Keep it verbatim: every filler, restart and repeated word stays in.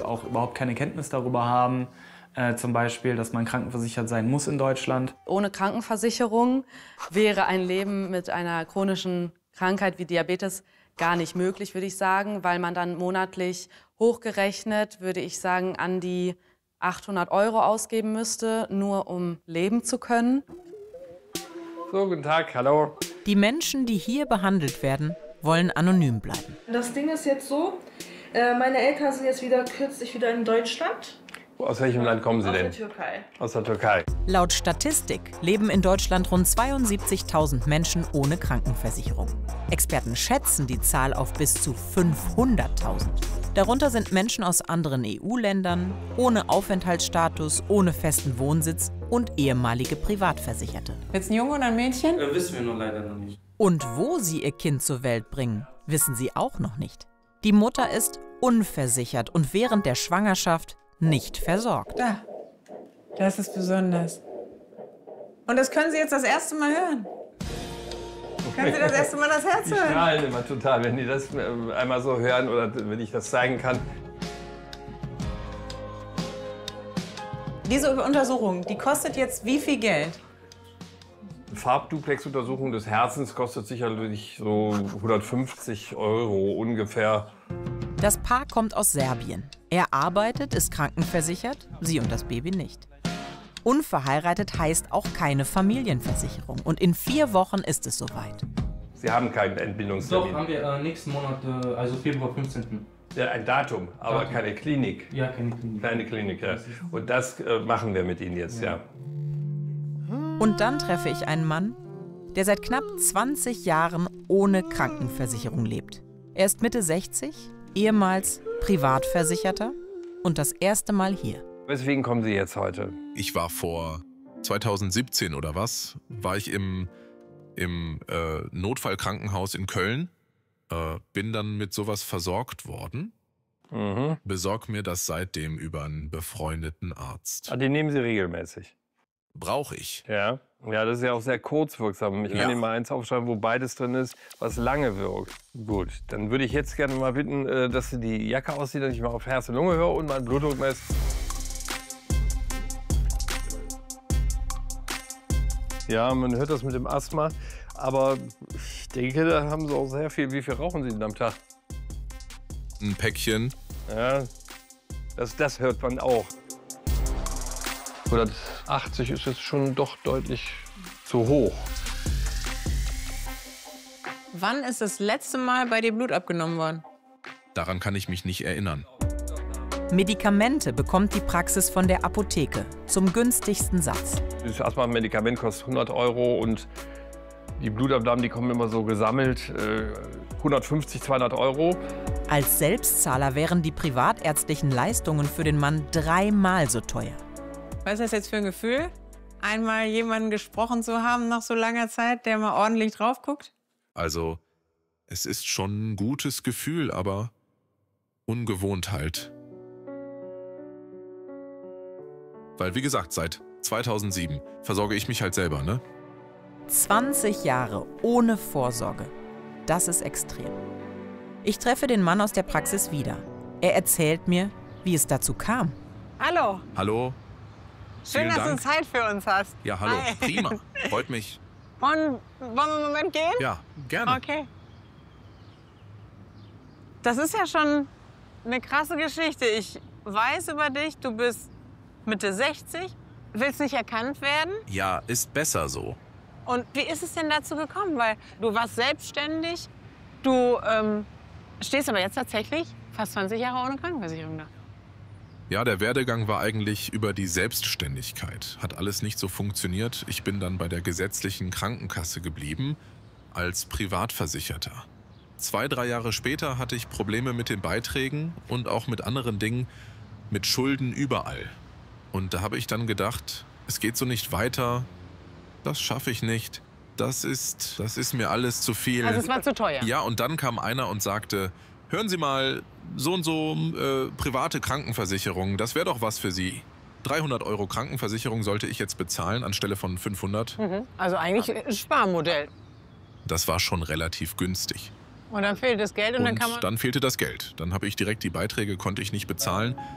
auch überhaupt keine Kenntnis darüber haben, äh, zum Beispiel, dass man krankenversichert sein muss in Deutschland. Ohne Krankenversicherung wäre ein Leben mit einer chronischen Krankheit wie Diabetes gar nicht möglich, würde ich sagen, weil man dann monatlich hochgerechnet, würde ich sagen, an die achthundert Euro ausgeben müsste, nur um leben zu können. So, guten Tag, hallo. Die Menschen, die hier behandelt werden, wollen anonym bleiben. Das Ding ist jetzt so, äh, meine Eltern sind jetzt wieder kürzlich wieder in Deutschland. Aus welchem Land kommen Sie denn? Aus der Türkei. Aus der Türkei. Laut Statistik leben in Deutschland rund zweiundsiebzigtausend Menschen ohne Krankenversicherung. Experten schätzen die Zahl auf bis zu fünfhunderttausend. Darunter sind Menschen aus anderen E U-Ländern, ohne Aufenthaltsstatus, ohne festen Wohnsitz und ehemalige Privatversicherte. Jetzt ein Junge oder ein Mädchen? Äh, wissen wir nur leider noch nicht. Und wo sie ihr Kind zur Welt bringen, wissen sie auch noch nicht. Die Mutter ist unversichert und während der Schwangerschaft nicht versorgt. Da, das ist besonders. Und das können Sie jetzt das erste Mal hören? Können Sie das erste Mal das Herz Die hören? strahlen immer total, wenn die das äh, einmal so hören oder wenn ich das zeigen kann. Diese Untersuchung, die kostet jetzt wie viel Geld? Farbduplex-Untersuchung des Herzens kostet sicherlich so hundertfünfzig Euro ungefähr. Das Paar kommt aus Serbien. Er arbeitet, ist krankenversichert, sie und das Baby nicht. Unverheiratet heißt auch keine Familienversicherung. Und in vier Wochen ist es soweit. Sie haben keinen Entbindungstermin. Doch, haben wir äh, nächsten Monat, äh, also Februar fünfzehnten. Ja, ein Datum, aber Datum. keine Klinik. Ja, keine Klinik. Keine Klinik, ja. Und das äh, machen wir mit Ihnen jetzt, ja. ja. Und dann treffe ich einen Mann, der seit knapp zwanzig Jahren ohne Krankenversicherung lebt. Er ist Mitte sechzig, ehemals Privatversicherter und das erste Mal hier. Weswegen kommen Sie jetzt heute? Ich war vor zweitausendsiebzehn oder was, war ich im, im äh, Notfallkrankenhaus in Köln, äh, bin dann mit sowas versorgt worden, Mhm. besorg mir das seitdem über einen befreundeten Arzt. Ah, die nehmen Sie regelmäßig? Brauche ich. Ja. Ja, das ist ja auch sehr kurzwirksam. Ich Ja. kann Ihnen mal eins aufschreiben, wo beides drin ist, was lange wirkt. Gut, dann würde ich jetzt gerne mal bitten, äh, dass Sie die Jacke ausziehen, dass ich mal auf Herz und Lunge höre und mal Blutdruck messen. Ja, man hört das mit dem Asthma, aber ich denke, da haben Sie auch sehr viel. Wie viel rauchen Sie denn am Tag? Ein Päckchen. Ja, das, das hört man auch. hundertachtzig ist jetzt schon doch deutlich zu hoch. Wann ist das letzte Mal bei dir Blut abgenommen worden? Daran kann ich mich nicht erinnern. Medikamente bekommt die Praxis von der Apotheke zum günstigsten Satz. Das Asthma-Medikament kostet hundert Euro und die Blutabnahmen, die kommen immer so gesammelt, äh, hundertfünfzig, zweihundert Euro. Als Selbstzahler wären die privatärztlichen Leistungen für den Mann dreimal so teuer. Was ist das jetzt für ein Gefühl, einmal jemanden gesprochen zu haben nach so langer Zeit, der mal ordentlich drauf guckt? Also, es ist schon ein gutes Gefühl, aber ungewohnt halt. Weil, wie gesagt, seit zweitausendsieben versorge ich mich halt selber, ne? zwanzig Jahre ohne Vorsorge. Das ist extrem. Ich treffe den Mann aus der Praxis wieder. Er erzählt mir, wie es dazu kam. Hallo, Hallo? schön, Vielen dass Dank. du Zeit für uns hast. Ja, hallo. Hi. Prima. Freut mich. Und wollen wir einen Moment gehen? Ja, gerne. Okay. Das ist ja schon eine krasse Geschichte. Ich weiß über dich, du bist Mitte sechzig, willst nicht erkannt werden. Ja, ist besser so. Und wie ist es denn dazu gekommen? Weil du warst selbstständig, du ähm, stehst aber jetzt tatsächlich fast zwanzig Jahre ohne Krankenversicherung da. Ja, der Werdegang war eigentlich über die Selbstständigkeit. Hat alles nicht so funktioniert. Ich bin dann bei der gesetzlichen Krankenkasse geblieben, als Privatversicherter. Zwei, drei Jahre später hatte ich Probleme mit den Beiträgen und auch mit anderen Dingen, mit Schulden überall. Und da habe ich dann gedacht, es geht so nicht weiter, das schaffe ich nicht, das ist, das ist mir alles zu viel. Also es war zu teuer. Ja, und dann kam einer und sagte, hören Sie mal, so und so äh, private Krankenversicherung, das wäre doch was für Sie. dreihundert Euro Krankenversicherung sollte ich jetzt bezahlen anstelle von fünfhundert. Mhm. Also eigentlich ein Sparmodell. Das war schon relativ günstig. Und dann fehlt das Geld und, Und dann kann man... dann fehlte das Geld. Dann habe ich direkt die Beiträge, konnte ich nicht bezahlen.